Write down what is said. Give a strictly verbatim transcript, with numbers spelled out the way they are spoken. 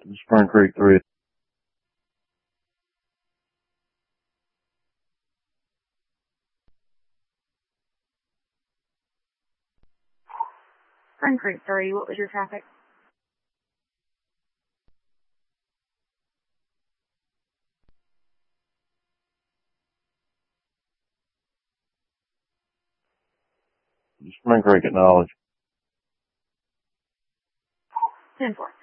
Spring Creek three. Spring Creek three, what was your traffic? Spring Creek at Knowledge. ten four.